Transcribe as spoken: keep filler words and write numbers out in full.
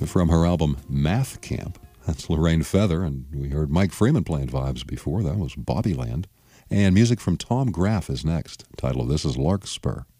from her album Math Camp. That's Lorraine Feather, and we heard Mike Freeman playing Vibes before. That was Bobbyland. And music from Tom Graff is next. The title of this is Larkspur.